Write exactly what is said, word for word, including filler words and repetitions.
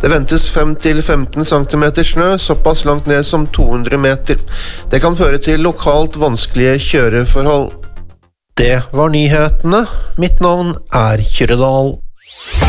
Det ventes fem til femten centimeter snø, såpass langt ned som to hundre meter. Det kan føre til lokalt vanskelige kjøreforhold. Det var nyhetene. Mitt navn er Kyrre Dahl.